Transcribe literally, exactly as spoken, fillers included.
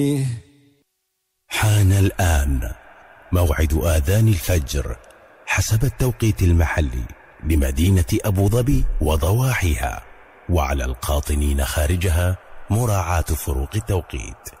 حان الآن موعد آذان الفجر حسب التوقيت المحلي لمدينة أبو ظبي وضواحيها، وعلى القاطنين خارجها مراعاة فروق التوقيت.